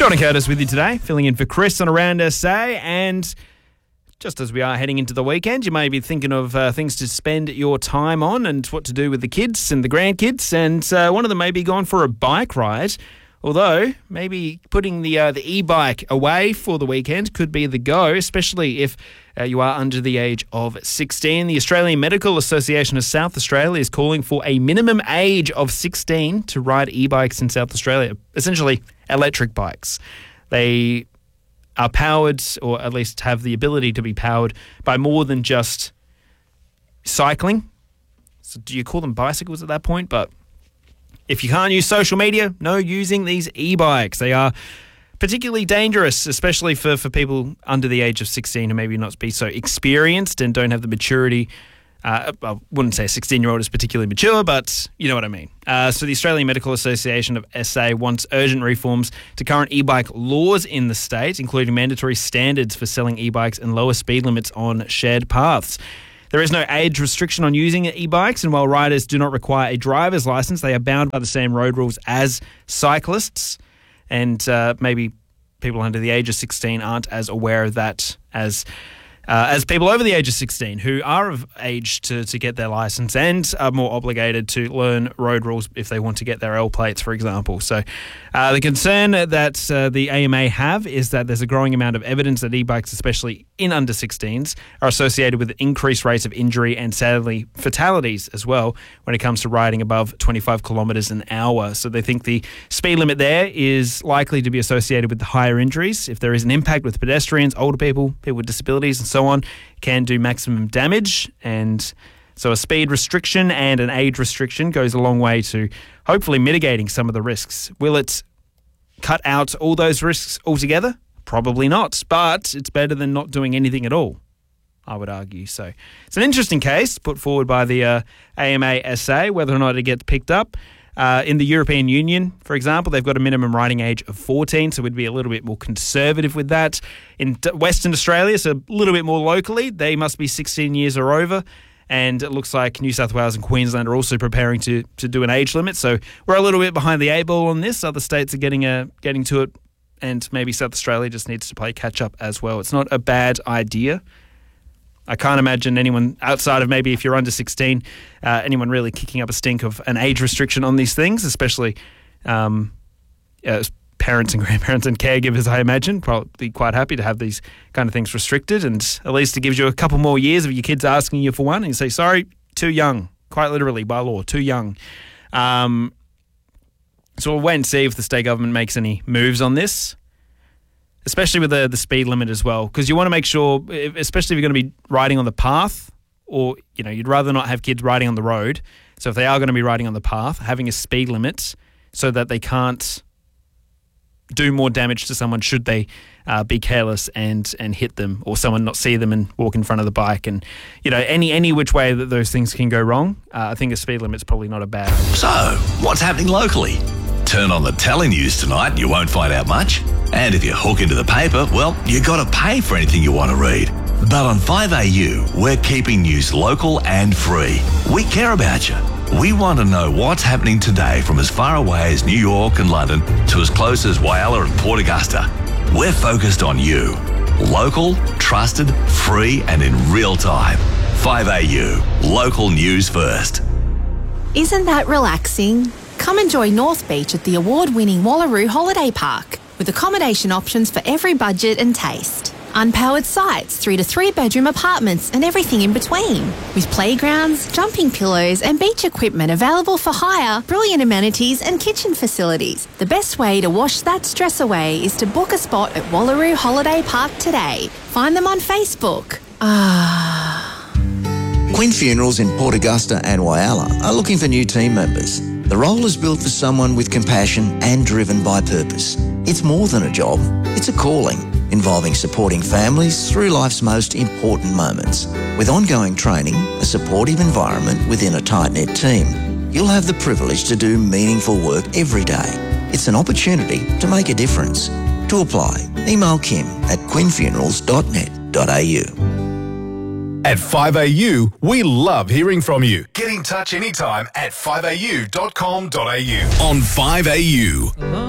John and Curtis with you today, filling in for Chris on Around SA. And just as we are heading into the weekend, you may be thinking of things to spend your time on and what to do with the kids and the grandkids. And one of them may be going for a bike ride. Although, maybe putting the e-bike away for the weekend could be the go, especially if you are under the age of 16. The Australian Medical Association of South Australia is calling for a minimum age of 16 to ride e-bikes in South Australia, essentially electric bikes. They are powered, or at least have the ability to be powered, by more than just cycling. So do you call them bicycles at that point? But if you can't use social media, no using these e-bikes. They are particularly dangerous, especially for people under the age of 16 who maybe not be so experienced and don't have the maturity. I wouldn't say a 16-year-old is particularly mature, but you know what I mean. So the Australian Medical Association of SA wants urgent reforms to current e-bike laws in the state, including mandatory standards for selling e-bikes and lower speed limits on shared paths. There is no age restriction on using e-bikes, and while riders do not require a driver's license, they are bound by the same road rules as cyclists. And maybe people under the age of 16 aren't as aware of that as people over the age of 16 who are of age to get their license and are more obligated to learn road rules if they want to get their L plates, for example. So the concern that the AMA have is that there's a growing amount of evidence that e-bikes, especially in under 16s, are associated with increased rates of injury and, sadly, fatalities as well when it comes to riding above 25 kilometres an hour. So they think the speed limit there is likely to be associated with the higher injuries. If there is an impact with pedestrians, older people, people with disabilities and so on, can do maximum damage. And so a speed restriction and an age restriction goes a long way to hopefully mitigating some of the risks. Will it cut out all those risks altogether? Probably not, but it's better than not doing anything at all, I would argue. So it's an interesting case put forward by the AMA SA, whether or not it gets picked up. In the European Union, for example, they've got a minimum riding age of 14, so we'd be a little bit more conservative with that. In Western Australia, so a little bit more locally, they must be 16 years or over. And it looks like New South Wales and Queensland are also preparing to do an age limit. So we're a little bit behind the eight ball on this. Other states are getting to it, and maybe South Australia just needs to play catch up as well. It's not a bad idea. I can't imagine anyone outside of maybe if you're under 16, anyone really kicking up a stink of an age restriction on these things, especially parents and grandparents and caregivers, I imagine, probably quite happy to have these kind of things restricted. And at least it gives you a couple more years of your kids asking you for one and you say, sorry, too young, quite literally by law, too young. So we'll wait and see if the state government makes any moves on this, especially with the speed limit as well, because you want to make sure, especially if you're going to be riding on the path, or you'd rather not have kids riding on the road. So if they are going to be riding on the path, having a speed limit so that they can't do more damage to someone should they be careless and hit them, or someone not see them and walk in front of the bike, and any which way that those things can go wrong. I think a speed limit's probably not a bad idea. So, what's happening locally? Turn on the telenews tonight and you won't find out much. And if you hook into the paper, well, you got to pay for anything you want to read. But on 5AU, we're keeping news local and free. We care about you. We want to know what's happening today from as far away as New York and London to as close as Whyalla and Port Augusta. We're focused on you. Local, trusted, free and in real time. 5AU, local news first. Isn't that relaxing? Come enjoy North Beach at the award-winning Wallaroo Holiday Park with accommodation options for every budget and taste. Unpowered sites, 3 to 3 bedroom apartments and everything in between. With playgrounds, jumping pillows and beach equipment available for hire, brilliant amenities and kitchen facilities. The best way to wash that stress away is to book a spot at Wallaroo Holiday Park today. Find them on Facebook. Quinn Funerals in Port Augusta and Whyalla are looking for new team members. The role is built for someone with compassion and driven by purpose. It's more than a job, it's a calling, involving supporting families through life's most important moments. With ongoing training, a supportive environment within a tight-knit team, you'll have the privilege to do meaningful work every day. It's an opportunity to make a difference. To apply, email kim@quinnfunerals.net.au. At 5AU, we love hearing from you. Get in touch anytime at 5au.com.au. On 5AU.